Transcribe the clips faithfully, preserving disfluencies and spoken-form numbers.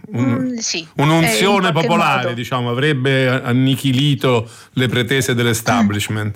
un, mm, sì, un'unzione popolare, modo. diciamo, avrebbe annichilito le pretese dell'establishment.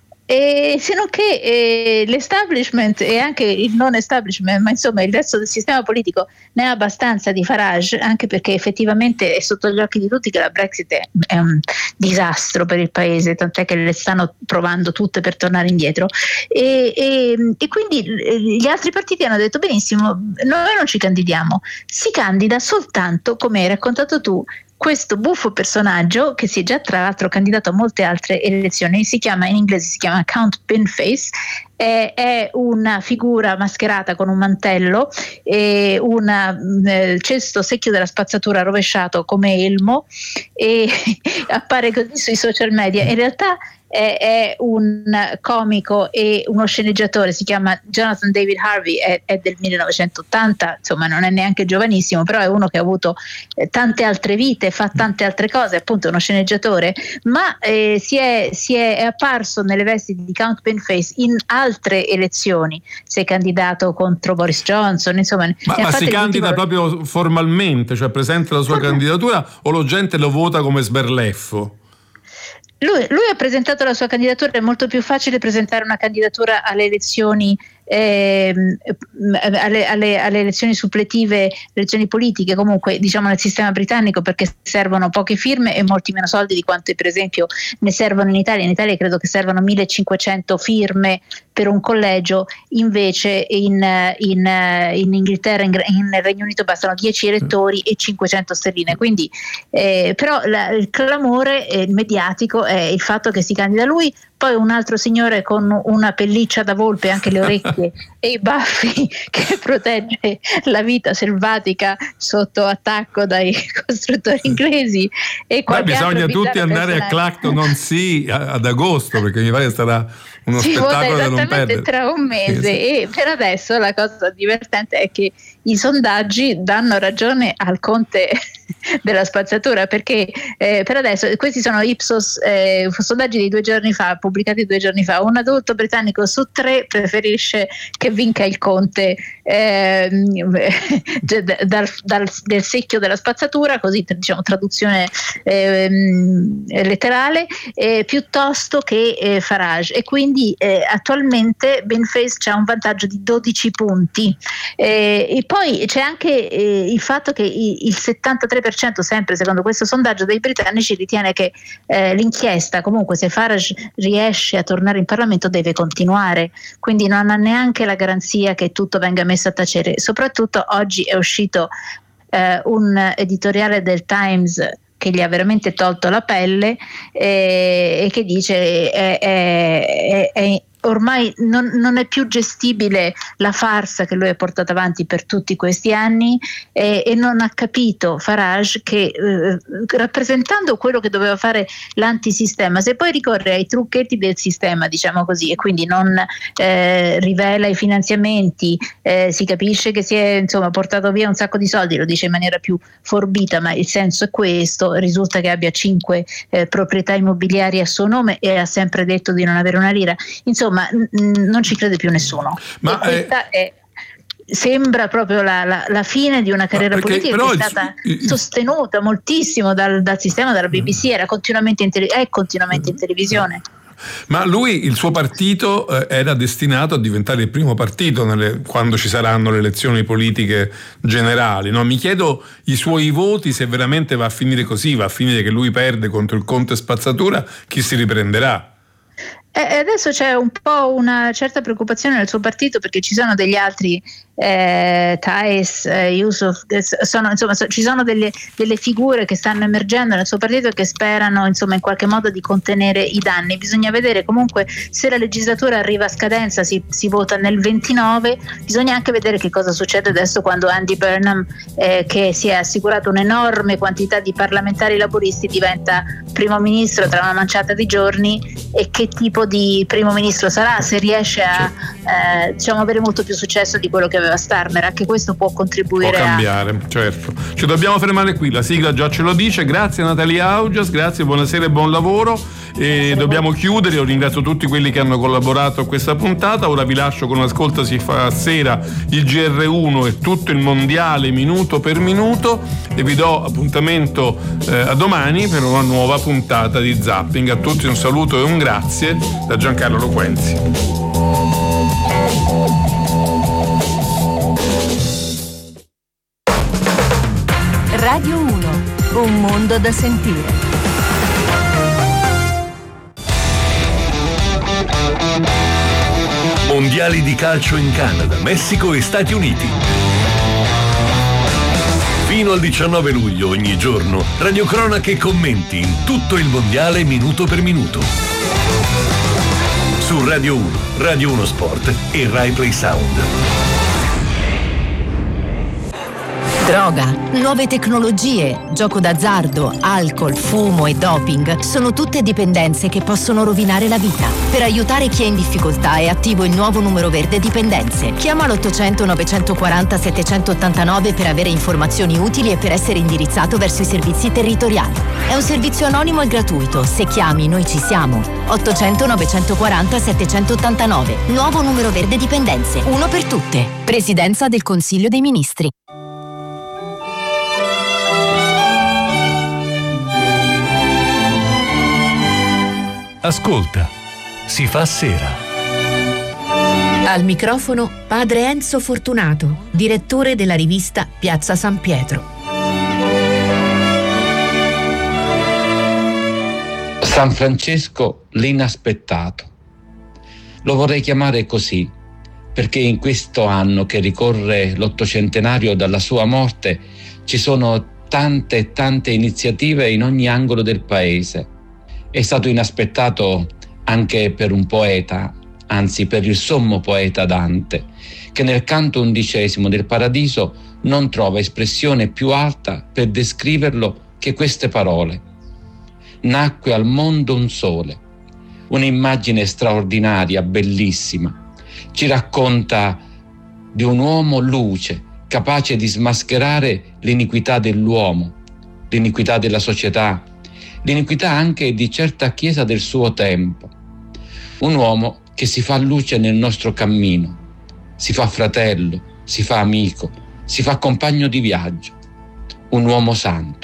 E se non che eh, l'establishment e anche il non establishment, ma insomma il resto del sistema politico ne ha abbastanza di Farage, anche perché effettivamente è sotto gli occhi di tutti che la Brexit è, è un disastro per il paese, tant'è che le stanno provando tutte per tornare indietro e, e, e quindi gli altri partiti hanno detto benissimo, noi non ci candidiamo, si candida soltanto, come hai raccontato tu, questo buffo personaggio che si è già tra l'altro candidato a molte altre elezioni, si chiama, in inglese si chiama Count Pinface, è, è una figura mascherata con un mantello e un eh, cesto secchio della spazzatura rovesciato come elmo e appare così sui social media. In realtà è, è un comico e uno sceneggiatore, si chiama Jonathan David Harvey, è, è del millenovecentottanta, insomma non è neanche giovanissimo, però è uno che ha avuto eh, tante altre vite, fa tante altre cose, appunto è uno sceneggiatore, ma eh, si, è, si è, è apparso nelle vesti di Count Pinface in altre elezioni, si è candidato contro Boris Johnson, insomma. Ma, ma si candida proprio formalmente, cioè presenta la sua Formal. candidatura, o la gente lo vota come sberleffo? Lui, lui ha presentato la sua candidatura, è molto più facile presentare una candidatura alle elezioni eh, alle, alle, alle elezioni suppletive, elezioni politiche, comunque diciamo nel sistema britannico, perché servono poche firme e molti meno soldi di quanto per esempio ne servono in Italia. In Italia credo che servano millecinquecento firme per un collegio, invece in, in, in Inghilterra, in, in Regno Unito bastano dieci elettori e cinquecento sterline, quindi eh, però la, il clamore eh, mediatico è il fatto che si candida lui, poi un altro signore con una pelliccia da volpe, anche le orecchie e i baffi, che protegge la vita selvatica sotto attacco dai costruttori inglesi. E Beh, bisogna tutti andare a Clacton-on-Sea ad agosto, perché mi pare che sarà uno si spettacolo da non perdere. Tra un mese, sì. E per adesso la cosa divertente è che i sondaggi danno ragione al conte della spazzatura, perché eh, per adesso questi sono Ipsos eh, sondaggi di due giorni fa, pubblicati due giorni fa. Un adulto britannico su tre preferisce che vinca il conte eh, dal, dal, del secchio della spazzatura, così diciamo traduzione eh, letterale, eh, piuttosto che eh, Farage, e quindi eh, attualmente Pinface c'ha un vantaggio di dodici punti eh, e poi c'è anche eh, il fatto che il, il settantatré per cento, sempre secondo questo sondaggio dei britannici, ritiene che eh, l'inchiesta, comunque se Farage riesce a tornare in Parlamento, deve continuare, quindi non ha neanche la garanzia che tutto venga messo a tacere. Soprattutto oggi è uscito eh, un editoriale del Times che gli ha veramente tolto la pelle eh, e che dice è, è, è, è ormai non, non è più gestibile la farsa che lui ha portato avanti per tutti questi anni e, e non ha capito Farage che eh, rappresentando quello che doveva fare l'antisistema, se poi ricorre ai trucchetti del sistema, diciamo così, e quindi non eh, rivela i finanziamenti, eh, si capisce che si è insomma portato via un sacco di soldi, lo dice in maniera più forbita, ma il senso è questo. Risulta che abbia cinque eh, proprietà immobiliari a suo nome e ha sempre detto di non avere una lira, insomma ma n- non ci crede più nessuno. Ma e questa eh... è sembra proprio la, la, la fine di una carriera perché, politica che è stata il, sostenuta moltissimo dal, dal sistema, dalla B B C, era continuamente in tele- è continuamente in televisione. Ma lui, il suo partito eh, era destinato a diventare il primo partito nelle, quando ci saranno le elezioni politiche generali, no? Mi chiedo i suoi voti, se veramente va a finire così, va a finire che lui perde contro il conte spazzatura, chi si riprenderà? E adesso c'è un po' una certa preoccupazione nel suo partito, perché ci sono degli altri eh, Thais, eh, Yusuf, eh, sono, insomma so, ci sono delle, delle figure che stanno emergendo nel suo partito che sperano insomma in qualche modo di contenere i danni. Bisogna vedere comunque se la legislatura arriva a scadenza, si, si vota nel ventinove, bisogna anche vedere che cosa succede adesso quando Andy Burnham, eh, che si è assicurato un'enorme quantità di parlamentari laburisti, diventa primo ministro tra una manciata di giorni, e che tipo di primo ministro sarà, se riesce a eh, diciamo avere molto più successo di quello che aveva Starmer. Anche questo può contribuire può cambiare, a... certo. Ci dobbiamo fermare qui, la sigla già ce lo dice. Grazie Natalia Augias, grazie, buonasera e buon lavoro, E dobbiamo chiudere. Io ringrazio tutti quelli che hanno collaborato a questa puntata. Ora vi lascio con Ascolta si fa sera, il G R uno e tutto il mondiale minuto per minuto, e vi do appuntamento eh, a domani per una nuova puntata di Zapping. A tutti un saluto e un grazie da Giancarlo Loquenzi. Radio uno, un mondo da sentire. Mondiali di calcio in Canada, Messico e Stati Uniti. Fino al diciannove luglio ogni giorno, radiocronache e commenti in tutto il mondiale minuto per minuto. Su Radio uno, Radio uno Sport e Rai Play Sound. Droga, nuove tecnologie, gioco d'azzardo, alcol, fumo e doping sono tutte dipendenze che possono rovinare la vita. Per aiutare chi è in difficoltà è attivo il nuovo numero verde dipendenze. Chiama l'ottocento novecentoquaranta settecentottantanove per avere informazioni utili e per essere indirizzato verso i servizi territoriali. È un servizio anonimo e gratuito. Se chiami, noi ci siamo. ottocento novecentoquaranta settecentottantanove. Nuovo numero verde dipendenze. Uno per tutte. Presidenza del Consiglio dei Ministri. Ascolta, si fa sera. Al microfono padre Enzo Fortunato, direttore della rivista Piazza San Pietro. San Francesco l'inaspettato. Lo vorrei chiamare così perché in questo anno che ricorre l'ottocentenario dalla sua morte ci sono tante e tante iniziative in ogni angolo del paese. È stato inaspettato anche per un poeta, anzi per il sommo poeta Dante, che nel canto undicesimo del Paradiso non trova espressione più alta per descriverlo che queste parole. Nacque al mondo un sole, un'immagine straordinaria, bellissima. Ci racconta di un uomo luce, capace di smascherare l'iniquità dell'uomo, l'iniquità della società, l'iniquità anche di certa chiesa del suo tempo. Un uomo che si fa luce nel nostro cammino, si fa fratello, si fa amico, si fa compagno di viaggio. Un uomo santo.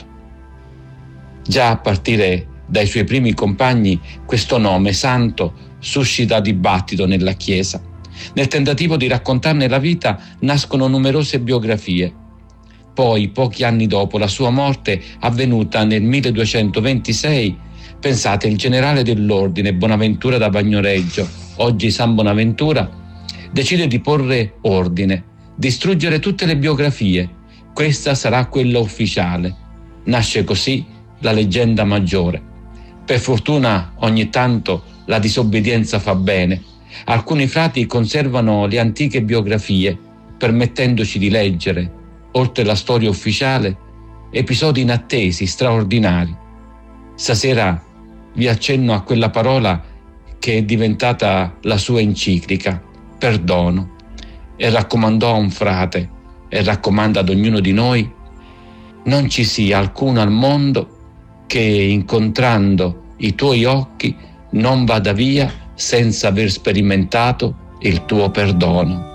Già a partire dai suoi primi compagni questo nome, santo, suscita dibattito nella Chiesa. Nel tentativo di raccontarne la vita nascono numerose biografie. Poi, pochi anni dopo la sua morte, avvenuta nel milleduecentoventisei, pensate, il generale dell'ordine Bonaventura da Bagnoregio, oggi San Bonaventura, decide di porre ordine, distruggere tutte le biografie. Questa sarà quella ufficiale. Nasce così la leggenda maggiore. Per fortuna ogni tanto la disobbedienza fa bene. Alcuni frati conservano le antiche biografie, permettendoci di leggere, oltre la storia ufficiale, episodi inattesi, straordinari. Stasera vi accenno a quella parola che è diventata la sua enciclica, perdono, e raccomandò a un frate, e raccomanda ad ognuno di noi: non ci sia alcuno al mondo che, incontrando i tuoi occhi, non vada via senza aver sperimentato il tuo perdono.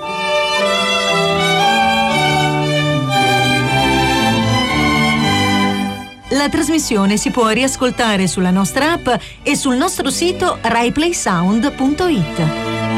La trasmissione si può riascoltare sulla nostra app e sul nostro sito rai play sound punto it.